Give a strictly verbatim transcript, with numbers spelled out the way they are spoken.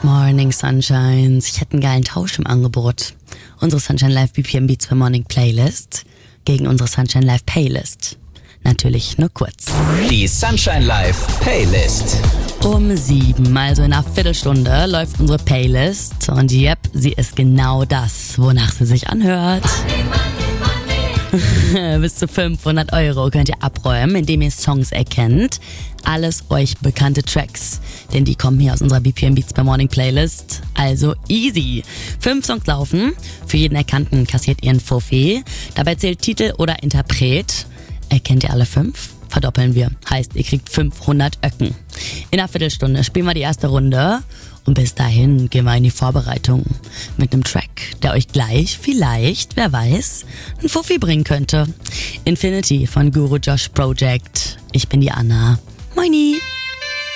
Good morning, Sunshines. Ich hätte einen geilen Tausch im Angebot. Unsere Sunshine Live B P M Beats per Morning Playlist gegen unsere Sunshine Live Playlist. Natürlich nur kurz. Die Sunshine Live Playlist. Um sieben, also in einer Viertelstunde, läuft unsere Playlist. Und yep, sie ist genau das, wonach sie sich anhört. Bis zu fünfhundert Euro könnt ihr abräumen, indem ihr Songs erkennt. Alles euch bekannte Tracks, denn die kommen hier aus unserer B P M Beats per Morning Playlist. Also easy. Fünf Songs laufen, für jeden Erkannten kassiert ihr einen Fuffi. Dabei zählt Titel oder Interpret. Erkennt ihr alle fünf? Verdoppeln wir. Heißt, ihr kriegt fünfhundert Öcken. In einer Viertelstunde spielen wir die erste Runde. Und bis dahin gehen wir in die Vorbereitung mit einem Track, der euch gleich, vielleicht, wer weiß, einen Fuffi bringen könnte. Infinity von Guru Josh Project. Ich bin die Anna. Moini!